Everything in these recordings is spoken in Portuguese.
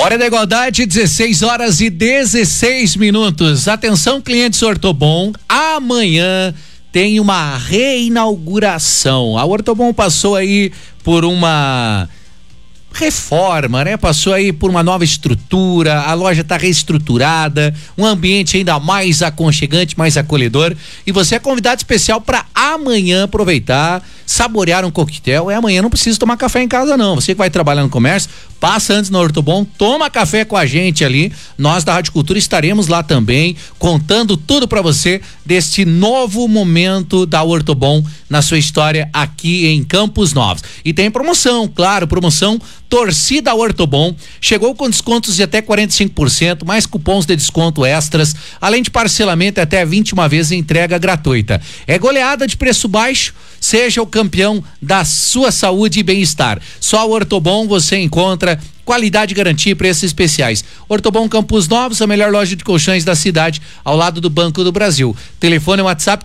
Hora da igualdade, 16 horas e 16 minutos. Atenção, clientes Ortobon, amanhã tem uma reinauguração. A Ortobon passou aí por uma reforma, né? Passou aí por uma nova estrutura, a loja tá reestruturada, um ambiente ainda mais aconchegante, mais acolhedor, e você é convidado especial para amanhã aproveitar, saborear um coquetel. E amanhã não precisa tomar café em casa não, você que vai trabalhar no comércio, passa antes na Ortobon, toma café com a gente ali, nós da Rádio Cultura estaremos lá também, contando tudo para você deste novo momento da Ortobon na sua história aqui em Campos Novos. E tem promoção, claro, promoção Torcida Ortobon, chegou com descontos de até 45%, mais cupons de desconto extras, além de parcelamento até 21 vezes e entrega gratuita. É goleada de preço baixo, seja o campeão da sua saúde e bem-estar. Só a Ortobon você encontra qualidade, garantia e preços especiais. Ortobon Campos Novos, a melhor loja de colchões da cidade, ao lado do Banco do Brasil. Telefone WhatsApp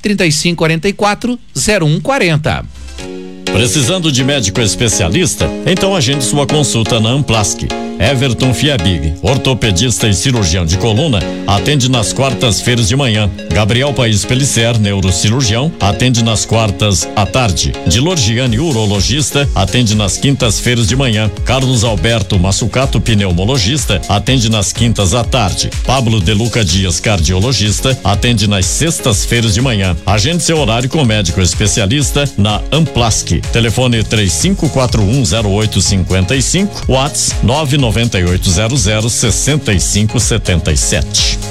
3544-0140. Precisando de médico especialista? Então agende sua consulta na Amplask. Everton Fiabig, ortopedista e cirurgião de coluna, atende nas quartas-feiras de manhã. Gabriel Paes Pellicer, neurocirurgião, atende nas quartas à tarde. Dilor Gianni, urologista, atende nas quintas-feiras de manhã. Carlos Alberto Massucato, pneumologista, atende nas quintas à tarde. Pablo De Luca Dias, cardiologista, atende nas sextas-feiras de manhã. Agende seu horário com médico especialista na Amplask. Telefone 35410855, WhatsApp 998006577.